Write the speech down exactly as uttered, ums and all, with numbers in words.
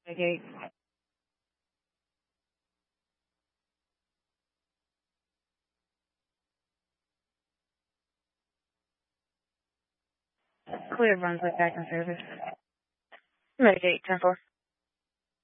Gate. Clear Brunswick back in service. Medicaid ten four.